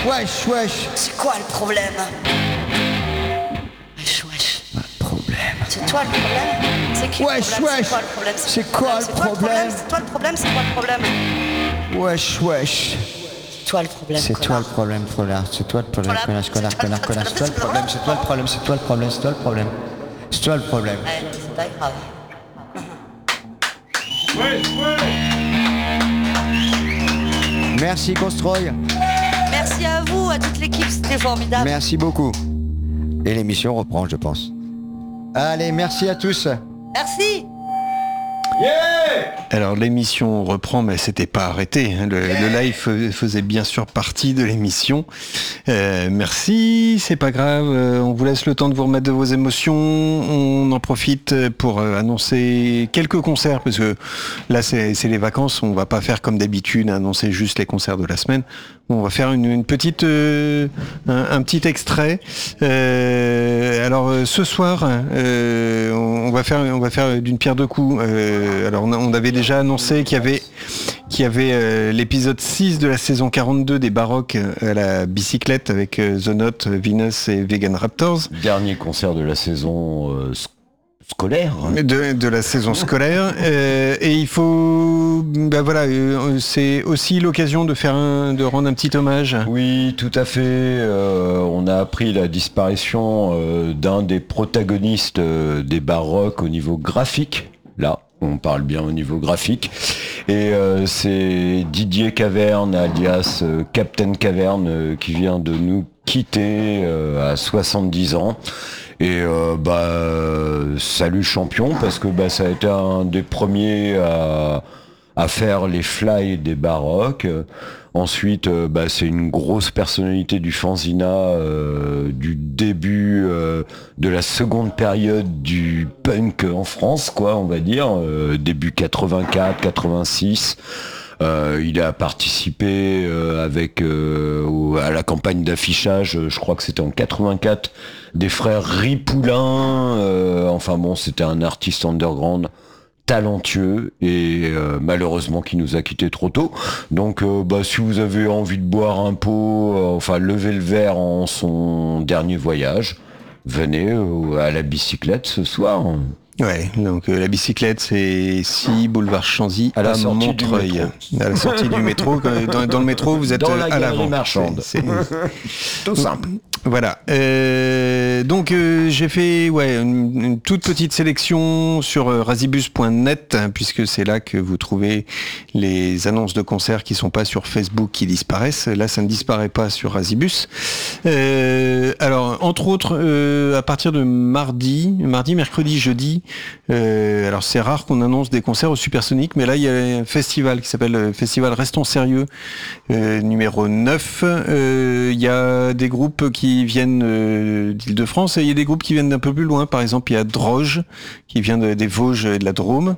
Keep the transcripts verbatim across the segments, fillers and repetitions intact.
Wesh, wesh. C'est quoi le problème? Wesh, wesh. Pas de problème. C'est toi le problème? C'est qui Wesh, le problème? wesh. C'est quoi le problème? C'est quoi le problème? C'est toi le problème? C'est quoi le problème? Wesh, wesh. C'est toi le problème, C'est toi le problème, connard. C'est toi le problème, Voilà. connard, connard, C'est toi le connard, connard. C'est toi le problème, c'est toi le problème, c'est toi le problème, c'est toi le problème. C'est toi le problème. Ouais, c'est pas grave. Merci, Constroy. Merci à vous, à toute l'équipe, c'était formidable. Merci beaucoup. Et l'émission reprend, je pense. Allez, merci à tous. Merci. Alors l'émission reprend, mais c'était pas arrêté. Hein. Le, le live faisait bien sûr partie de l'émission. Euh, merci, c'est pas grave. Euh, on vous laisse le temps de vous remettre de vos émotions. On en profite pour euh, annoncer quelques concerts, parce que là c'est, c'est les vacances. On va pas faire comme d'habitude, annoncer juste les concerts de la semaine. On va faire une, une petite, euh, un, un petit extrait. Euh, alors euh, ce soir, euh, on va faire, on va faire d'une pierre deux coups. Euh, alors on, a, on avait déjà annoncé qu'il y avait, qu'il y avait euh, l'épisode six de la saison quarante-deux des Baroques à la bicyclette avec euh, The Note, Venus et Vegan Raptors. Dernier concert de la saison euh, scolaire. De, de la saison scolaire. euh, et il faut... Ben voilà, euh, c'est aussi l'occasion de faire un, de rendre un petit hommage. Oui, tout à fait. Euh, on a appris la disparition euh, d'un des protagonistes euh, des Baroques au niveau graphique. Là, on parle bien au niveau graphique. Et euh, c'est Didier Caverne, alias euh, Captain Caverne, euh, qui vient de nous quitter euh, à soixante-dix ans. Et euh, bah euh, salut champion, parce que bah ça a été un des premiers à, à faire les fly des Baroques. Ensuite, euh, bah, c'est une grosse personnalité du fanzina euh, du début euh, de la seconde période du punk en France, quoi, on va dire, euh, début quatre-vingt-quatre quatre-vingt-six. Euh, il a participé euh, avec euh, au, à la campagne d'affichage, je crois que c'était en quatre-vingt-quatre, des frères Ripoulin. Euh, enfin bon, c'était un artiste underground talentueux et euh, malheureusement qui nous a quittés trop tôt. Donc euh, bah, si vous avez envie de boire un pot, euh, enfin lever le verre en son dernier voyage, venez euh, à la bicyclette ce soir. Ouais, donc euh, la bicyclette, c'est six boulevard Chanzy à, à Montreuil, à la sortie du métro. Dans, dans le métro, vous êtes dans la à l'avant. Marchande. C'est, c'est... Tout simple. Voilà. Euh, donc euh, j'ai fait ouais une, une toute petite sélection sur euh, razibus point net, hein, puisque c'est là que vous trouvez les annonces de concerts qui sont pas sur Facebook qui disparaissent. Là, ça ne disparaît pas sur Razibus. Euh, alors entre autres, euh, à partir de mardi, mardi, mercredi, jeudi. Euh, alors c'est rare qu'on annonce des concerts au Supersonic, mais là il y a un festival qui s'appelle le Festival Restons Sérieux, euh, numéro neuf. Euh, il y a des groupes qui viennent euh, d'Île-de-France et il y a des groupes qui viennent d'un peu plus loin. Par exemple, il y a Droge qui vient de, des Vosges et de la Drôme.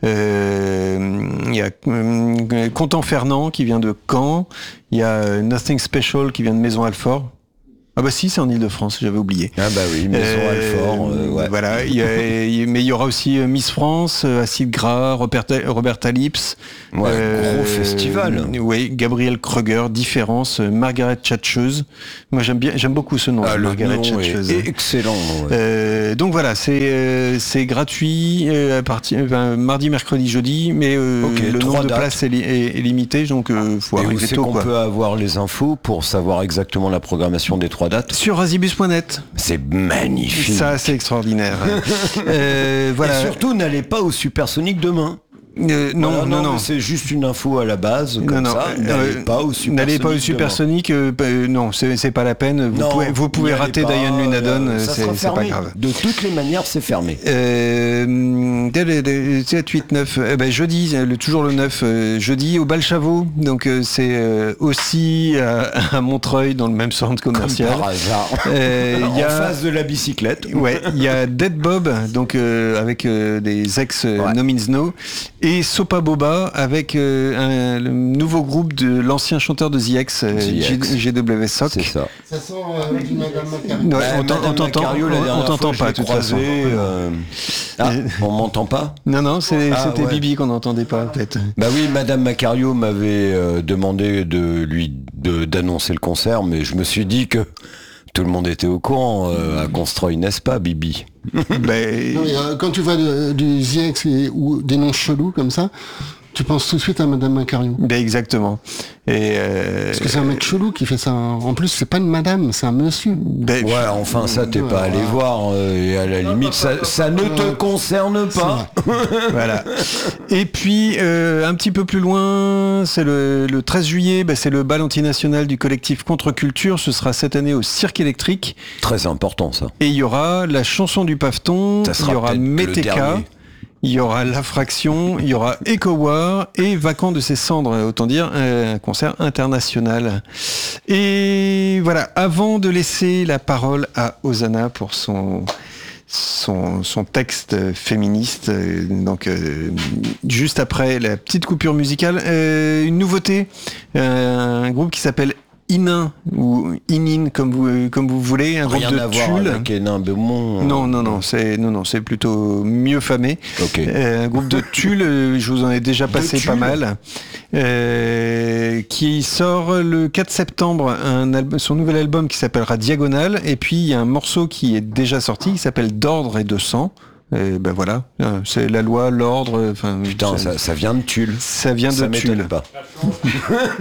Euh, il y a euh, Content Fernand qui vient de Caen. Il y a Nothing Special qui vient de Maison-Alfort. Ah bah si, c'est en Île-de-France, j'avais oublié. Ah bah oui, Maison euh, Alfort, euh, ouais. Voilà, il y a, il y a, mais il y aura aussi Miss France, Acide Gras, Roberta, Roberta Lips. Ouais, euh, gros festival. Oui, Gabriel Kruger, Différence, Margaret Tchatcheuse. Moi j'aime bien, j'aime beaucoup ce nom, ah, Margaret nom Tchatcheuse. Est excellent. Ouais. Euh, donc voilà, c'est euh, c'est gratuit euh, à partir enfin, mardi, mercredi, jeudi, mais euh, okay, le nombre de dates. places est, li- est, est limité, donc euh, faut Et arriver où c'est tôt. qu'on quoi. peut avoir les infos pour savoir exactement la programmation des trois dates? Sur razibus point net. C'est magnifique. Ça, c'est extraordinaire. euh, voilà. Et surtout, n'allez pas au Supersonic demain. Euh, non, voilà, non, non, non. C'est juste une info à la base, comme non, ça. Non, n'allez euh, pas au Supersonic. N'allez pas au Supersonic. Euh, euh, non, c'est, c'est pas la peine. Vous non, pouvez, vous pouvez rater pas, Diane Lunadon. Euh, c'est, c'est pas grave. De toutes les manières, c'est fermé. Euh, sept, huit, neuf. Eh ben, jeudi, le, toujours le neuf. Euh, jeudi au Balchavot. Donc euh, c'est euh, aussi à, à Montreuil, dans le même centre commercial. Comme par hasard. Euh, en y a, face de la bicyclette. Ouais. Il y a Dead Bob, donc euh, avec euh, des ex euh, ouais. No Means No. et Sopa Boba avec euh, un, le nouveau groupe de l'ancien chanteur de The X, euh, The X. G W S O C. C'est ça. Ça sent euh, du Madame Macario. Ouais, Bah, on t'en- Madame on t'entend, Macario, la on- dernière on t'entend fois, pas, je de l'ai toute façon. croisé, euh, Ah, on m'entend pas? Non, non, c'est- Ah, c'était ouais. Bibi qu'on n'entendait pas, peut-être. Bah oui, Madame Macario m'avait euh, demandé de lui de- d'annoncer le concert, mais je me suis dit que tout le monde était au courant euh, à Construit, n'est-ce pas, Bibi? Ben, Non, mais, euh, quand tu vois de- du Z X et- ou des noms chelous comme ça, tu penses tout de suite à Madame Macario. ben exactement. Et euh, Parce que c'est un mec chelou qui fait ça. En plus, c'est pas une madame, c'est un monsieur. ben, Ouais, enfin ça t'es pas allé voir, euh, et à la limite ça, ça ne te concerne pas. Voilà. Et puis, euh, un petit peu plus loin, c'est le, le treize juillet, ben, c'est le bal antinational du collectif Contre-Culture. Ce sera cette année au Cirque électrique. Très important ça. Et il y aura la chanson du paveton, Ça il sera y aura peut-être le Meteka, dernier. il y aura La Fraction, il y aura Echo War et Vacant de ses cendres, autant dire un concert international. Et voilà, avant de laisser la parole à Hosanna pour son... Son, son texte féministe, euh, donc euh, juste après la petite coupure musicale, euh, une nouveauté, euh, un groupe qui s'appelle Inin ou Inin comme vous comme vous voulez, un Rien groupe à de voir Tulle. avec Hénin Beaumont. Non non non, c'est non non, c'est plutôt mieux famé. Ok. Euh, un groupe de Tulle, euh, je vous en ai déjà passé Tulle. pas mal, euh, qui sort le quatre septembre un album, son nouvel album qui s'appellera Diagonale, et puis il y a un morceau qui est déjà sorti qui s'appelle D'ordre et de sang. Et ben voilà, euh, c'est la loi, l'ordre, enfin Putain, ça, ça, ça vient de Tulle. ça vient Ça de m'étonne Tulle. pas.